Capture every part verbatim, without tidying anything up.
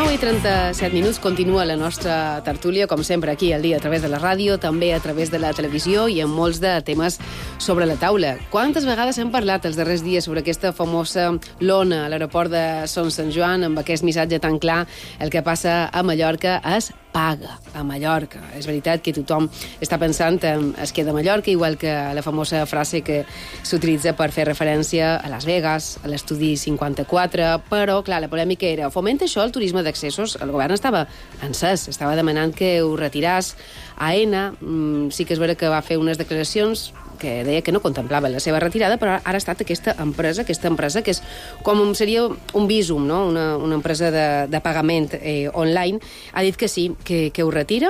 nou i trenta-set minuts, continua la nostra tertúlia, com sempre, aquí al dia, a través de la ràdio, també a través de la televisió i amb molts de temes sobre la taula. Quantes vegades hem parlat els darrers dies sobre aquesta famosa lona a l'aeroport de Son Sant Joan, amb aquest missatge tan clar, el que passa a Mallorca es paga a Mallorca. És veritat que tothom està pensant en es queda a Mallorca, igual que la famosa frase que s'utilitza per fer referència a Las Vegas, a l'estudi cinquanta-quatre, però, clar, la polèmica era fomenta això el turisme d'accessos? El govern estava encès, estava demanant que ho retiràs. Aena mm, sí que és vera que va fer unes declaracions que deia que no contemplava la seva retirada, però ara ha estat aquesta empresa, aquesta empresa que és com seria un Bizum, no? una, una empresa de, de pagament eh, online, ha dit que sí, que, que ho retira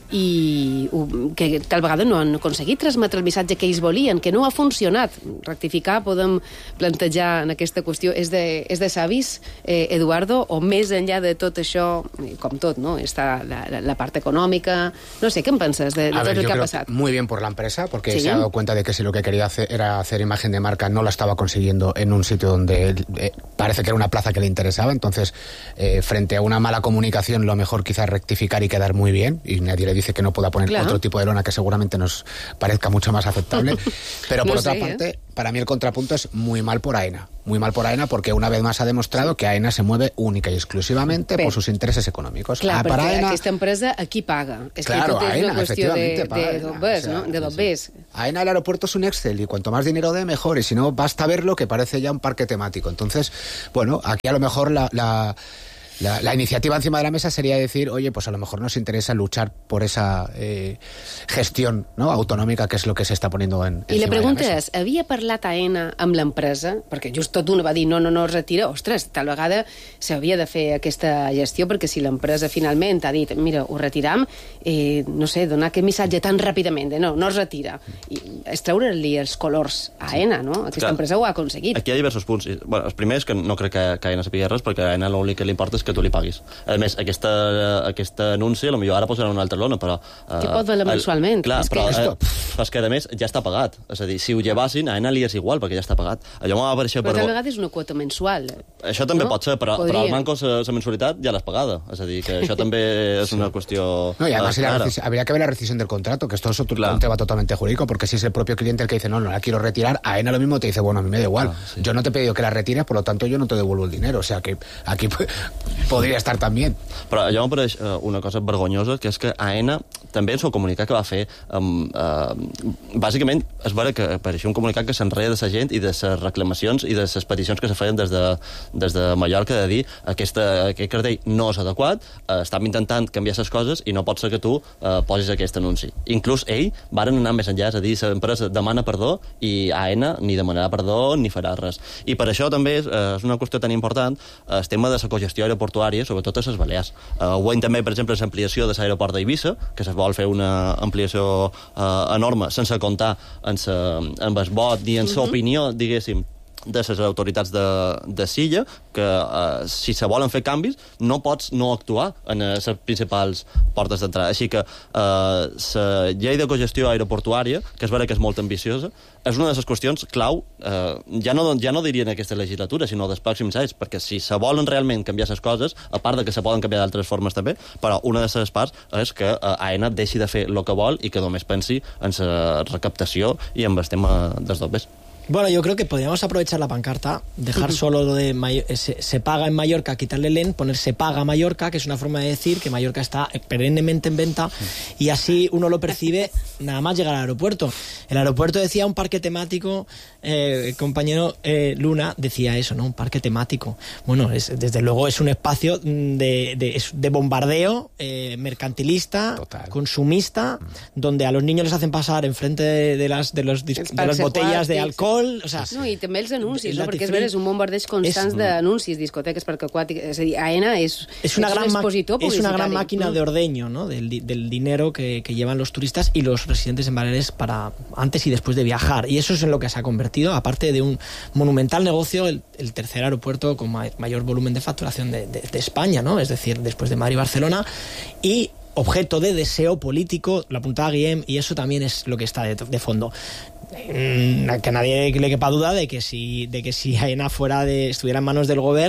i que tal vegada no han aconseguit transmetre el missatge que ells volien, que no ha funcionat. Rectificar, podem plantejar en aquesta qüestió, és de, és de savis, eh, Eduardo, o més enllà de tot això, com tot, ¿no? Està la, la, la part econòmica, no sé, ¿qué penses de, de a tot ver, el que ha creo pasado? Muy bien por la empresa, porque ¿Sí? se ha dado cuenta de que si lo que quería hacer era hacer imagen de marca, no la estaba consiguiendo en un sitio donde eh, parece que era una plaza que le interesaba. Entonces, eh, frente a una mala comunicación, lo mejor quizás rectificar y quedar muy bien, y nadie le dice que no pueda poner claro. otro tipo de lona que seguramente nos parezca mucho más aceptable. Pero por no otra sé, parte, ¿eh? Para mí el contrapunto es muy mal por Aena. Muy mal por Aena porque una vez más ha demostrado sí. que Aena se mueve única y exclusivamente Bé. por sus intereses económicos. Clar, ah, perquè para Aena... aquesta empresa aquí paga. És claro, que tot és Aena, una qüestió de, paga, de dobbers, o sea, ¿no? De dobbers. Sí. Aena, el aeropuerto es un Excel y cuanto más dinero dé, mejor. Y si no, basta verlo que parece ya un parque temático. Entonces, bueno, aquí a lo mejor la... la La, la iniciativa encima de la mesa sería decir, oye, pues a lo mejor nos interesa luchar por esa eh, gestión, ¿no? autonòmica, que és el que s'està poniendo en, I la pregunta de la és, havia parlat Aena amb l'empresa? Perquè just tot una va dir, no, no, no, es retira. Ostres, tal vegada s'havia de fer aquesta gestió, perquè si l'empresa finalment ha dit, mira, ho retiram, eh, no sé, donar aquest missatge tan ràpidament, de no, no es retira. I és treure-li els colors a Aena, no? Aquesta Clar, empresa ho ha aconseguit. Aquí hi ha diversos punts. Bueno, el primer és que no crec que, que Aena sapigui res, perquè a Aena l'únic que li importa és que tu li paguis. A més, aquesta, aquesta anunci, potser ara posaran una altra lona, però... Uh, que pot valer mensualment. Clar, és però que... eh, és que, a més, ja està pagat. És a dir, si ho llevassin, a Aena li és igual, perquè ja està pagat. Allò m'ha apareixer però per... tal vegada és una quota mensual. Això també no? pot ser, però, però al manco la mensualitat ja l'has pagada. És a dir, que això també és una qüestió... No, y además la recis... habría que ver la rescisión del contrato, que esto es otro un tema totalmente jurídico, porque si es el propio cliente el que dice, no, no la quiero retirar, a Aena lo mismo te dice, bueno, a mí me da igual. Ah, sí. Yo no te he pedido que la retires, por lo tanto yo no te devuelvo el dinero. O sea que aquí podría estar también. Però allò m'apareix uh, una cosa vergonyosa, que és que Aena també en el comunicat que va fer, um, uh, bàsicament es veure que apareixia un comunicat que s'enreia de la gent i de les reclamacions i de les peticions que se feien des de, des de Mallorca, de dir aquesta, aquest cartell no és adequat, uh, estàvem intentant canviar les coses i no pot ser que tu uh, posis aquest anunci. Inclús ell varen anar més enllà, és a dir, l'empresa demana perdó i Aena ni demanarà perdó ni farà res. I per això també és, uh, és una qüestió tan important el tema de la cogestió aeroportuària, sobretot a les Balears. Uh, ho veiem també, per exemple, l'ampliació de l'aeroport d'Eivissa, que es vol fer una ampliació uh, enorme, sense comptar en, sa, en el vot ni en l'opinió, diguéssim, de les autoritats de, de Silla, que eh, si se volen fer canvis no pots no actuar en les principals portes d'entrada. Així que la eh, llei de cogestió aeroportuària, que és vera que és molt ambiciosa, és una de les qüestions clau, eh, ja, no, ja no diria en aquesta legislatura, sinó dels pròxims anys, perquè si se volen realment canviar les coses, a part de que se poden canviar d'altres formes també, però una de les parts és que eh, Aena deixi de fer el que vol i que només pensi en la recaptació i en el tema dels dobbers. Bueno, yo creo que podríamos aprovechar la pancarta, dejar uh-huh. solo lo de May- se, se paga en Mallorca, quitarle el en, poner se paga Mallorca, que es una forma de decir que Mallorca está perennemente en venta uh-huh. y así uno lo percibe nada más llegar al aeropuerto. El aeropuerto decía un parque temático, eh, el compañero eh, Luna decía eso, ¿no? Un parque temático. Bueno, es, desde luego es un espacio de, de, de bombardeo eh, mercantilista, Total. consumista, uh-huh. donde a los niños les hacen pasar enfrente de, de, las, de, los, de las botellas de alcohol. O sea, no, i també els anuncis, no? Perquè és vera, és un bombardeig constant d'anuncis, discoteques, parc aquàtic, és a dir, Aena és, es una, és gran, un expositor publicitari. Es una gran máquina de ordeño, ¿no? del, del dinero que, que llevan los turistas y los residentes en Baleares para antes y después de viajar. Y eso es en lo que se ha convertido, aparte de un monumental negocio, el, el tercer aeropuerto con mayor volumen de facturación de, de, de España, ¿no? Es decir, después de Madrid y Barcelona, y objeto de deseo político, lo apuntaba Guillem, y eso también es lo que está de, de fondo. Que a nadie le quepa duda de que si, de que si Aena fuera de, estuviera en manos del gobierno,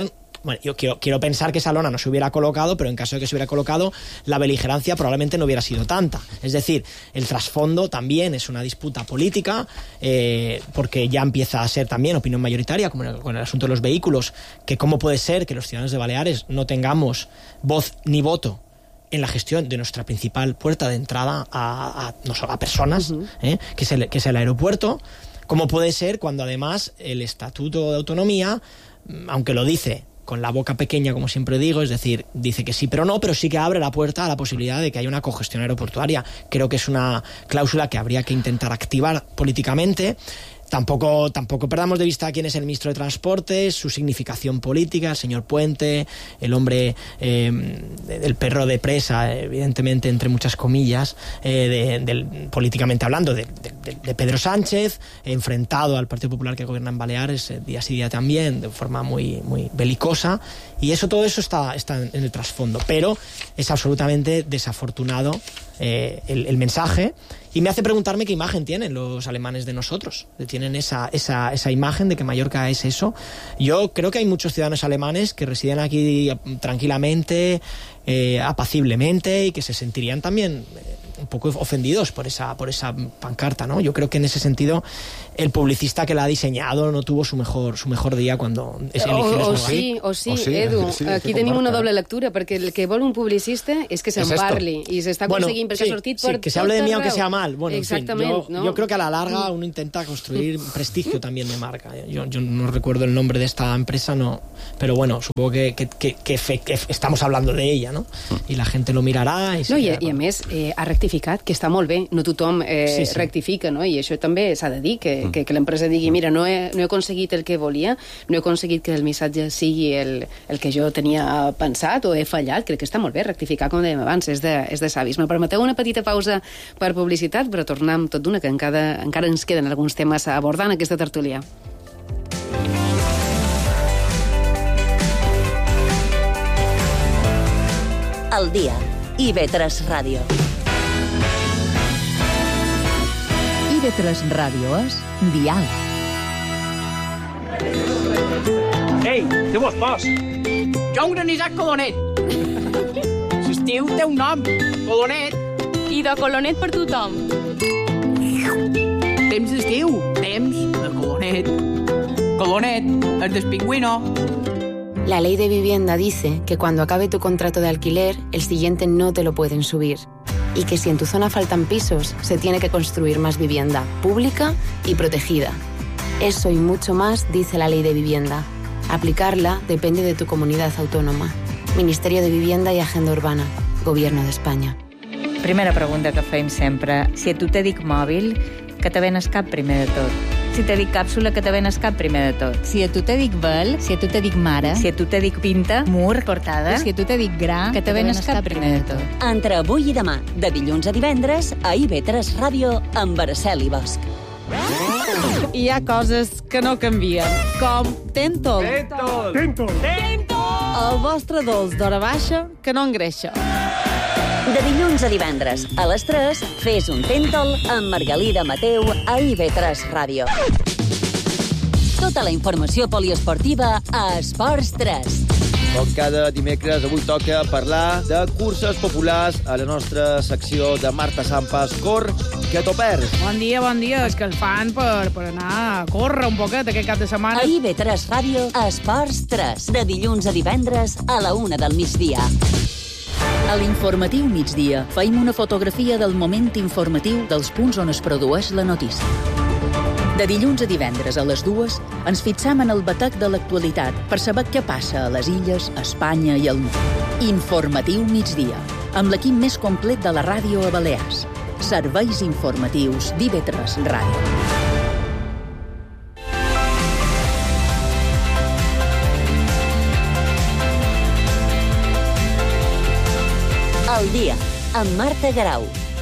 bueno, yo quiero, quiero pensar que esa lona no se hubiera colocado, pero en caso de que se hubiera colocado, la beligerancia probablemente no hubiera sido tanta. Es decir, el trasfondo también es una disputa política, eh, porque ya empieza a ser también opinión mayoritaria, como en el, con el asunto de los vehículos, que cómo puede ser que los ciudadanos de Baleares no tengamos voz ni voto en la gestión de nuestra principal puerta de entrada a, a, no, a personas, uh-huh. eh, que, es el, que es el aeropuerto. ¿Cómo puede ser cuando además el Estatuto de Autonomía, aunque lo dice con la boca pequeña, como siempre digo, es decir, dice que sí pero no, pero sí que abre la puerta a la posibilidad de que haya una congestión aeroportuaria? Creo que es una cláusula que habría que intentar activar políticamente. Tampoco, tampoco perdamos de vista quién es el ministro de Transportes, su significación política, el señor Puente, el hombre, eh, el perro de presa, evidentemente, entre muchas comillas, eh, de, de, políticamente hablando, de, de, de Pedro Sánchez, enfrentado al Partido Popular que gobierna en Baleares, eh, día sí día también, de forma muy, muy belicosa, y eso, todo eso está, está en el trasfondo, pero es absolutamente desafortunado eh, el, el mensaje. Y me hace preguntarme qué imagen tienen los alemanes de nosotros. Tienen esa, esa, esa imagen de que Mallorca es eso. Yo creo que hay muchos ciudadanos alemanes que residen aquí tranquilamente, eh, apaciblemente, y que se sentirían también eh, un poco ofendidos por esa, por esa pancarta, ¿no? Yo creo que en ese sentido el publicista que la ha diseñado no tuvo su mejor, su mejor dia quan es eligió o, o sí, o sí, o sí, Edu, sí, aquí tenim una doble lectura, perquè el que vol un publicista és que se'n parli, i s'està aconseguint, bueno, perquè sí, ha sortit sí, per que se hable de mí aunque sea mal. Bueno, exactament, en fin, yo, ¿no? yo creo que a la larga uno intenta construir prestigio también de marca. Yo, yo no recuerdo el nombre de esta empresa, no, pero bueno, supongo que, que, que, que, fe, que estamos hablando de ella, ¿no? Y la gente lo mirarà. I, no, i, i a més, eh, ha rectificat, que està molt bé, no tothom eh, sí, sí. rectifica, no? I això també s'ha de dir, que, que, que l'empresa digui, mira, no he, no he aconseguit el que volia, no he aconseguit que el missatge sigui el, el que jo tenia pensat, o he fallat. Crec que està molt bé rectificar, com dèiem abans, és de, és de savis. Me permeteu una petita pausa per publicitat, però tornem tot d'una, que encara, encara ens queden alguns temes a abordar en aquesta tertúlia. Al dia, i ve tres Ràdio. i ve tres Ràdio és Dial. Ei, què vos fas? Jo un granissat colonet. L'estiu té un nom, colonet. I de colonet per tothom. Temps d'estiu, temps de colonet. Colonet, el del pingüino. La ley de vivienda dice que cuando acabe tu contrato de alquiler, el siguiente no te lo pueden subir. Y que si en tu zona faltan pisos, se tiene que construir más vivienda, pública y protegida. Eso y mucho más dice la ley de vivienda. Aplicarla depende de tu comunidad autónoma. Ministerio de Vivienda y Agenda Urbana. Gobierno de España. Primera pregunta que fem sempre. Si a tu te dic mòbil, que te venes cap primer de tot. Si te dic càpsula, que te venes cap primer de tot. Si a tu te dic vel, si a tu te dic mare, si a tu te dic pinta, mur, portada, si a tu te dic gra, que te venes cap primer de tot. Entre avui i demà, de dilluns a divendres, a i ve tres Ràdio, amb Araceli Bosch. Hi ha coses que no canvien, com Tentol. Tentol! Tentol! Tentol! El vostre dolç d'hora baixa que no engreixa. De dilluns a divendres, a les tres, fes un Tentol amb Margalida Mateu a i ve tres Ràdio. Tota la informació poliesportiva a Esports tres. Com cada dimecres, avui toca parlar de curses populars a la nostra secció de Marta Sampas. Cor, que t'ho perds. Bon dia, bon dia. És que el fan per, per anar a córrer un poquet aquest cap de setmana. A i ve tres Ràdio, a Esports tres. De dilluns a divendres, a la una del migdia. A l'informatiu migdia feim una fotografia del moment informatiu dels punts on es produeix la notícia. De dilluns a divendres a les dues ens fixam en el batec de l'actualitat per saber què passa a les illes, a Espanya i al món. Informatiu migdia, amb l'equip més complet de la ràdio a Balears. Serveis informatius d'I V tres Ràdio. Al dia, amb Marta Garau.